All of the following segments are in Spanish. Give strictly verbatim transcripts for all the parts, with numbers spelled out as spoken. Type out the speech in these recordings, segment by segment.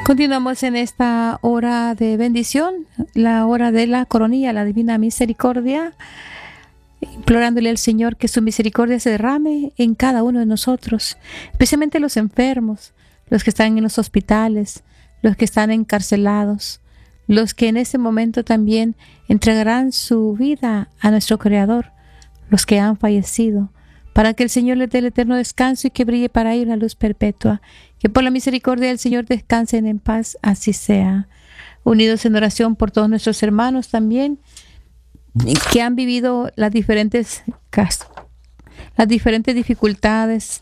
Continuamos en esta hora de bendición, la hora de la coronilla, la divina misericordia, implorándole al Señor que su misericordia se derrame en cada uno de nosotros, especialmente los enfermos, los que están en los hospitales, los que están encarcelados, los que en este momento también entregarán su vida a nuestro Creador, los que han fallecido, para que el Señor les dé el eterno descanso y que brille para ellos la luz perpetua. Que por la misericordia del Señor descansen en paz, así sea. Unidos en oración por todos nuestros hermanos también, que han vivido las diferentes casos, las diferentes dificultades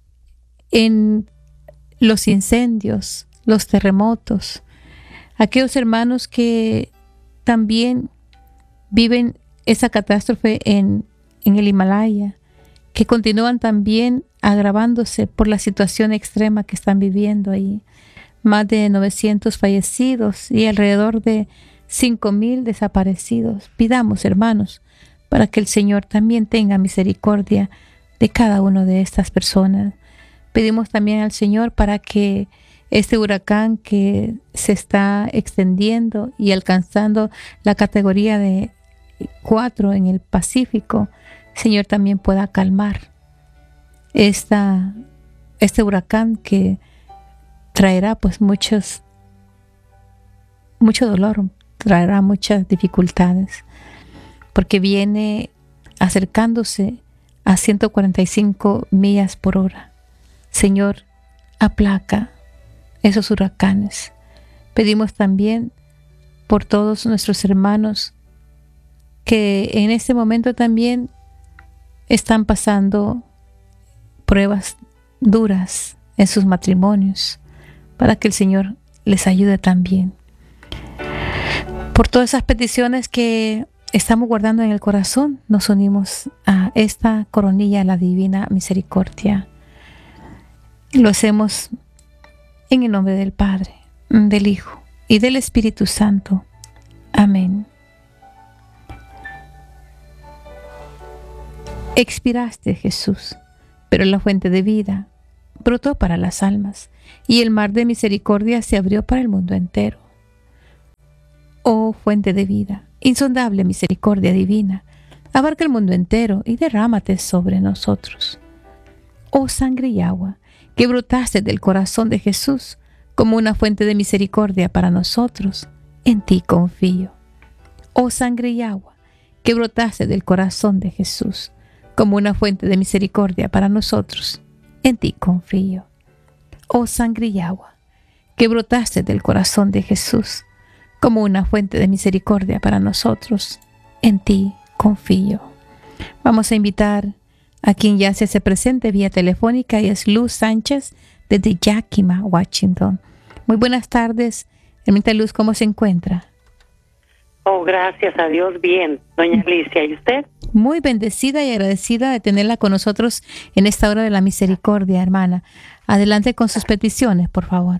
en los incendios, los terremotos. Aquellos hermanos que también viven esa catástrofe en, en el Himalaya, que continúan también agravándose por la situación extrema que están viviendo ahí. Más de novecientos fallecidos y alrededor de cinco mil desaparecidos. Pidamos, hermanos, para que el Señor también tenga misericordia de cada una de estas personas. Pedimos también al Señor para que este huracán que se está extendiendo y alcanzando la categoría de cuatro en el Pacífico, Señor, también pueda calmar esta, este huracán que traerá pues muchos, mucho dolor, traerá muchas dificultades, porque viene acercándose a ciento cuarenta y cinco millas por hora. Señor, aplaca esos huracanes. Pedimos también por todos nuestros hermanos que en este momento también están pasando pruebas duras en sus matrimonios, para que el Señor les ayude también. Por todas esas peticiones que estamos guardando en el corazón, nos unimos a esta coronilla, la divina misericordia. Lo hacemos en el nombre del Padre, del Hijo y del Espíritu Santo. Amén. Expiraste, Jesús, pero la fuente de vida brotó para las almas, y el mar de misericordia se abrió para el mundo entero. Oh fuente de vida, insondable misericordia divina, abarca el mundo entero y derrámate sobre nosotros. Oh sangre y agua, que brotaste del corazón de Jesús como una fuente de misericordia para nosotros, en ti confío. Oh sangre y agua, que brotaste del corazón de Jesús como una fuente de misericordia para nosotros, en ti confío. Oh sangre y agua, que brotaste del corazón de Jesús como una fuente de misericordia para nosotros, en ti confío. Vamos a invitar a quien ya se hace presente vía telefónica, y es Luz Sánchez desde Yakima, Washington. Muy buenas tardes, hermanita Luz, ¿cómo se encuentra? Oh, gracias a Dios, bien, doña Alicia. ¿Y usted? Muy bendecida y agradecida de tenerla con nosotros en esta hora de la misericordia, hermana. Adelante con sus peticiones, por favor.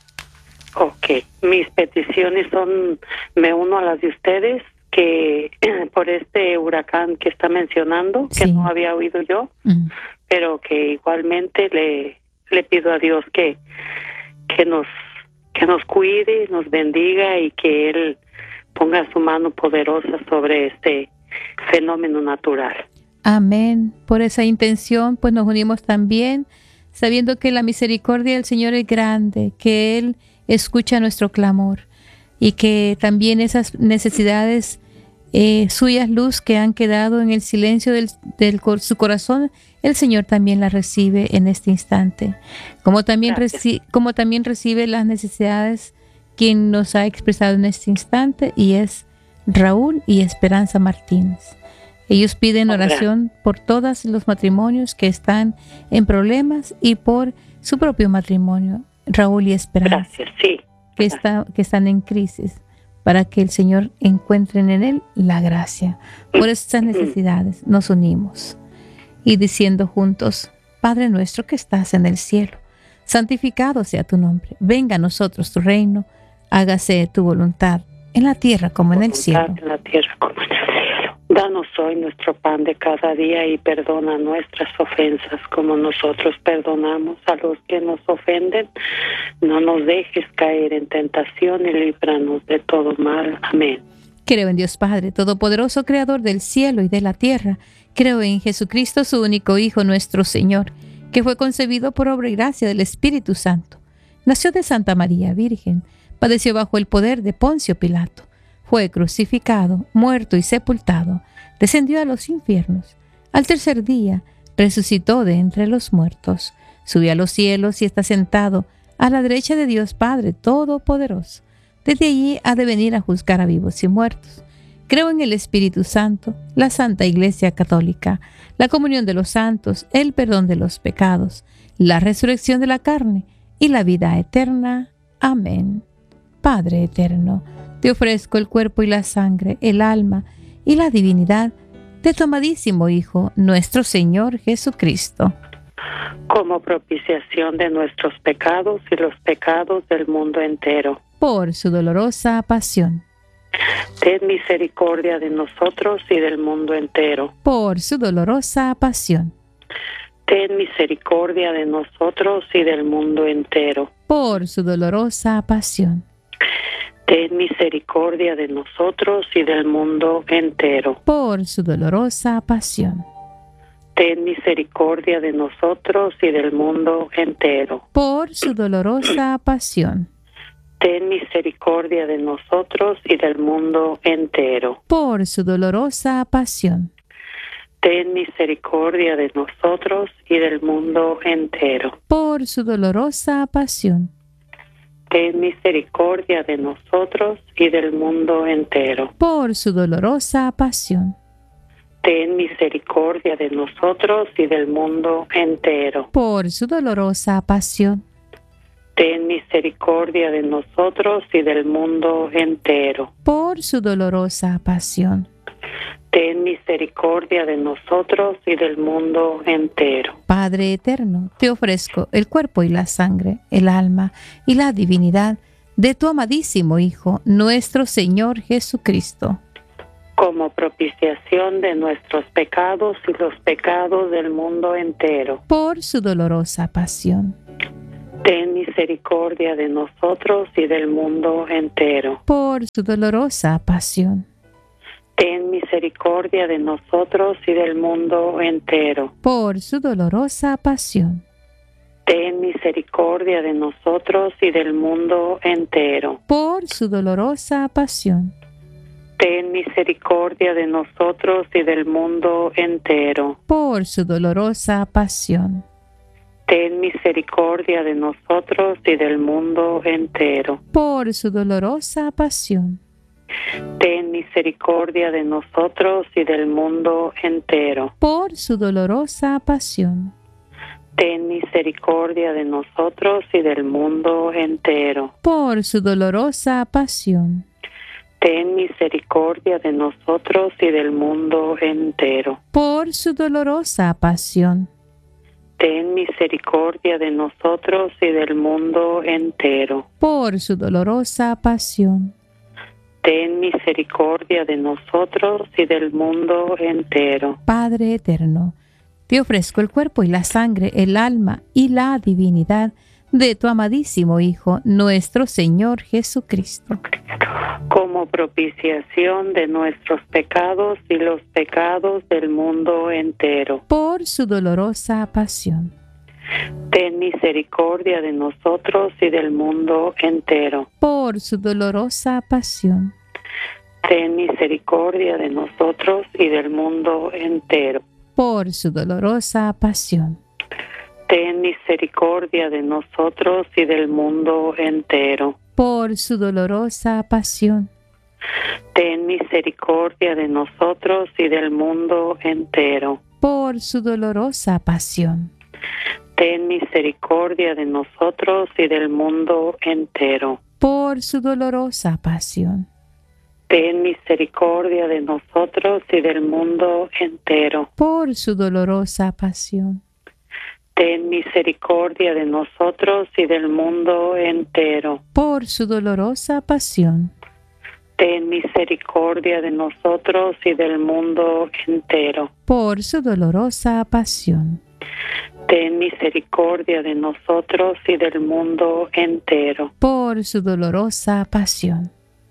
Ok, mis peticiones son, me uno a las de ustedes, que por este huracán que está mencionando, que sí, no había oído yo, mm. pero que igualmente le, le pido a Dios que, que nos, que nos cuide, nos bendiga y que Él ponga su mano poderosa sobre este fenómeno natural. Amén. Por esa intención, pues nos unimos también, sabiendo que la misericordia del Señor es grande, que Él escucha nuestro clamor y que también esas necesidades eh, suyas, Luz, que han quedado en el silencio del, del su corazón, el Señor también las recibe en este instante, como también, reci como también recibe las necesidades quien nos ha expresado en este instante, y es Raúl y Esperanza Martínez. Ellos piden oración por todos los matrimonios que están en problemas y por su propio matrimonio, Raúl y Esperanza. Gracias, sí. Que, está, que están en crisis, para que el Señor encuentre en Él la gracia. Por estas necesidades nos unimos y diciendo juntos: Padre nuestro que estás en el cielo, santificado sea tu nombre. Venga a nosotros tu reino. Hágase tu voluntad en la tierra como en el cielo. En la tierra como en el cielo. Danos hoy nuestro pan de cada día y perdona nuestras ofensas como nosotros perdonamos a los que nos ofenden. No nos dejes caer en tentación y líbranos de todo mal. Amén. Creo en Dios Padre Todopoderoso, Creador del cielo y de la tierra. Creo en Jesucristo, su único Hijo, nuestro Señor, que fue concebido por obra y gracia del Espíritu Santo. Nació de Santa María Virgen, padeció bajo el poder de Poncio Pilato, fue crucificado, muerto y sepultado, descendió a los infiernos. Al tercer día resucitó de entre los muertos, subió a los cielos y está sentado a la derecha de Dios Padre Todopoderoso. Desde allí ha de venir a juzgar a vivos y muertos. Creo en el Espíritu Santo, la Santa Iglesia Católica, la comunión de los santos, el perdón de los pecados, la resurrección de la carne y la vida eterna. Amén. Padre eterno, te ofrezco el cuerpo y la sangre, el alma y la divinidad de tu amadísimo Hijo, nuestro Señor Jesucristo, como propiciación de nuestros pecados y los pecados del mundo entero. Por su dolorosa pasión. Ten misericordia de nosotros y del mundo entero. Por su dolorosa pasión. Ten misericordia de nosotros y del mundo entero. Por su dolorosa pasión. Ten misericordia de nosotros y del mundo entero. Por su dolorosa pasión. Ten misericordia de nosotros y del mundo entero. Por su dolorosa pasión. Ten misericordia de nosotros y del mundo entero. Por su dolorosa pasión. Ten misericordia de nosotros y del mundo entero. Por su dolorosa pasión. Ten misericordia de nosotros y del mundo entero. Por su dolorosa pasión. Ten misericordia de nosotros y del mundo entero. Por su dolorosa pasión. Ten misericordia de nosotros y del mundo entero. Por su dolorosa pasión. Ten misericordia de nosotros y del mundo entero. Padre eterno, te ofrezco el cuerpo y la sangre, el alma y la divinidad de tu amadísimo Hijo, nuestro Señor Jesucristo, como propiciación de nuestros pecados y los pecados del mundo entero. Por su dolorosa pasión. Ten misericordia de nosotros y del mundo entero. Por su dolorosa pasión. Ten misericordia de nosotros y del mundo entero. Por su dolorosa pasión. Ten misericordia de nosotros y del mundo entero. Por su dolorosa pasión. Ten misericordia de nosotros y del mundo entero. Por su dolorosa pasión. Ten misericordia de nosotros y del mundo entero. Por su dolorosa pasión. Ten misericordia de nosotros y del mundo entero. Por su dolorosa pasión. Ten misericordia de nosotros y del mundo entero. Por su dolorosa pasión. Ten misericordia de nosotros y del mundo entero. Por su dolorosa pasión. Ten misericordia de nosotros y del mundo entero. Por su dolorosa pasión. Ten misericordia de nosotros y del mundo entero. Padre eterno, te ofrezco el cuerpo y la sangre, el alma y la divinidad de tu amadísimo Hijo, nuestro Señor Jesucristo, como propiciación de nuestros pecados y los pecados del mundo entero. Por su dolorosa pasión. Ten misericordia de nosotros y del mundo entero. Por su dolorosa pasión. Ten misericordia de nosotros y del mundo entero. Por su dolorosa pasión. Ten misericordia de nosotros y del mundo entero. Por su dolorosa pasión. Ten misericordia de nosotros y del mundo entero. Por su dolorosa pasión. Ten misericordia de nosotros y del mundo entero. Por su dolorosa pasión. Ten misericordia de nosotros y del mundo entero. Por su dolorosa pasión. Ten misericordia de nosotros y del mundo entero. Por su dolorosa pasión. Ten misericordia de nosotros y del mundo entero. Por su dolorosa pasión. ten misericordia de nosotros y del mundo entero. Por su dolorosa pasión.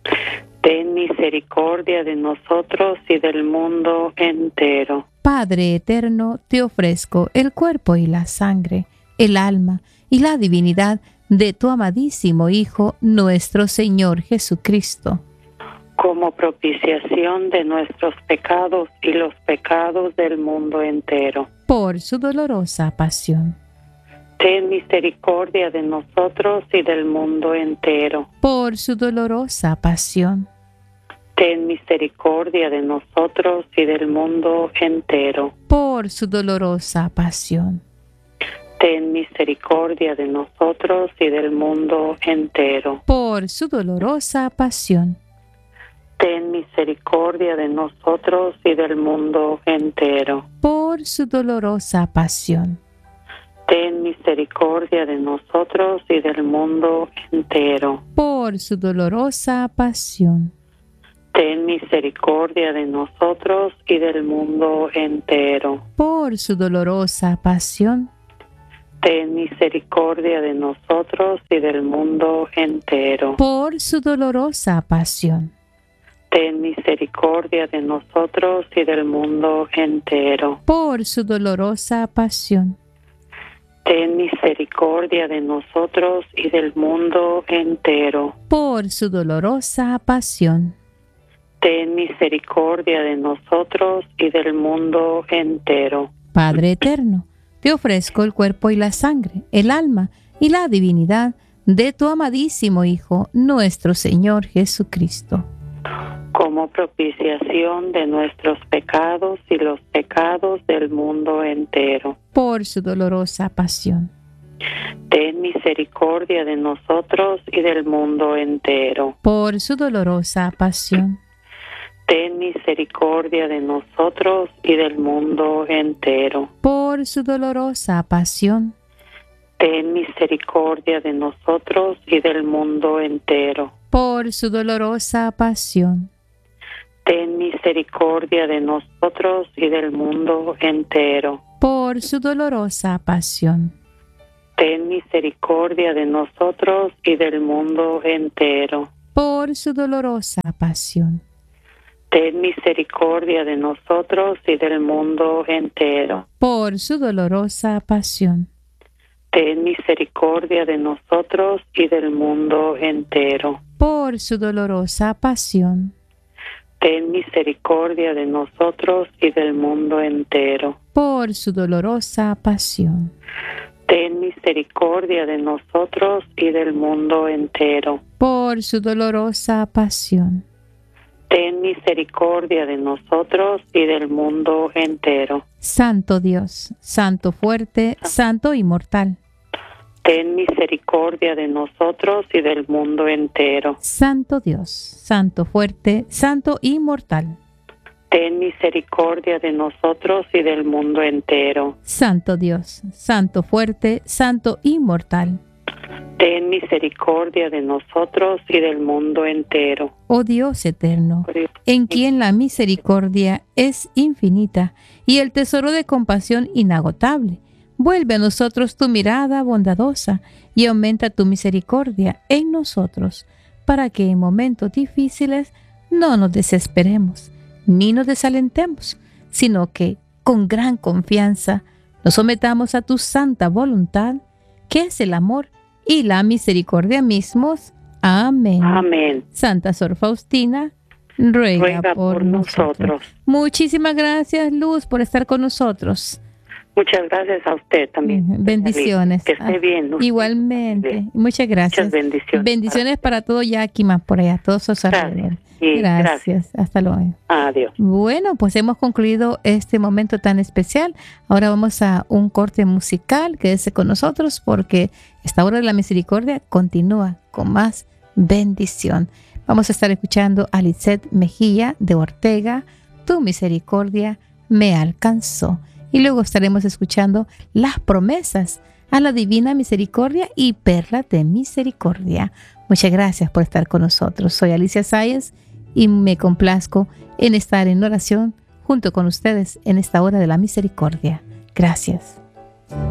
Ten misericordia de nosotros y del mundo entero. Padre eterno, te ofrezco el cuerpo y la sangre, el alma y la divinidad de tu amadísimo Hijo, nuestro Señor Jesucristo, como propiciación de nuestros pecados y los pecados del mundo entero. Por su dolorosa pasión. Ten misericordia de nosotros y del mundo entero. Por su dolorosa pasión. Ten misericordia de nosotros y del mundo entero. Por su dolorosa pasión. Ten misericordia de nosotros y del mundo entero. Por su dolorosa pasión. Ten misericordia de nosotros y del mundo entero. Por su dolorosa pasión. Ten misericordia de nosotros y del mundo entero. Por su dolorosa pasión. Ten misericordia de nosotros y del mundo entero. Por su dolorosa pasión. Ten misericordia de nosotros y del mundo entero. Por su dolorosa pasión. Ten misericordia de nosotros y del mundo entero. Por su dolorosa pasión. Ten misericordia de nosotros y del mundo entero. Por su dolorosa pasión. Ten misericordia de nosotros y del mundo entero. Padre eterno, te ofrezco el cuerpo y la sangre, el alma y la divinidad de tu amadísimo Hijo, nuestro Señor Jesucristo, como propiciación de nuestros pecados y los pecados del mundo entero. Por su dolorosa pasión. Ten misericordia de nosotros y del mundo entero. Por su dolorosa pasión. Ten misericordia de nosotros y del mundo entero. Por su dolorosa pasión. Ten misericordia de nosotros y del mundo entero. Por su dolorosa pasión. Ten misericordia de nosotros y del mundo entero. Por su dolorosa pasión. Ten misericordia de nosotros y del mundo entero. Por su dolorosa pasión. Ten misericordia de nosotros y del mundo entero. Por su dolorosa pasión. Ten misericordia de nosotros y del mundo entero. Por su dolorosa pasión. Ten misericordia de nosotros y del mundo entero. Por su dolorosa pasión. Ten misericordia de nosotros y del mundo entero. Por su dolorosa pasión. Ten misericordia de nosotros y del mundo entero. Santo Dios, Santo fuerte, Santo inmortal. Ten misericordia de nosotros y del mundo entero. Santo Dios, Santo fuerte, Santo inmortal. Ten misericordia de nosotros y del mundo entero. Santo Dios, Santo fuerte, Santo inmortal. Ten misericordia de nosotros y del mundo entero. Oh Dios eterno, en quien la misericordia es infinita y el tesoro de compasión inagotable, vuelve a nosotros tu mirada bondadosa y aumenta tu misericordia en nosotros, para que en momentos difíciles no nos desesperemos ni nos desalentemos, sino que con gran confianza nos sometamos a tu santa voluntad, que es el amor y la misericordia mismos. Amén. Amén. Santa Sor Faustina, ruega, ruega por, por nosotros. nosotros. Muchísimas gracias, Luz, por estar con nosotros. Muchas gracias a usted también. Bendiciones. Que esté bien. Usted. Igualmente. Bien. Muchas gracias. Muchas bendiciones. Bendiciones para, para todo Yakima, por allá, todos sus alrededores. Gracias. gracias. Hasta luego. Adiós. Bueno, pues hemos concluido este momento tan especial. Ahora vamos a un corte musical. Quédese con nosotros porque esta hora de la misericordia continúa con más bendición. Vamos a estar escuchando a Lisette Mejía de Ortega, Tu misericordia me alcanzó. Y luego estaremos escuchando las promesas a la divina misericordia y perla de misericordia. Muchas gracias por estar con nosotros. Soy Alicia Sáenz y me complazco en estar en oración junto con ustedes en esta hora de la misericordia. Gracias.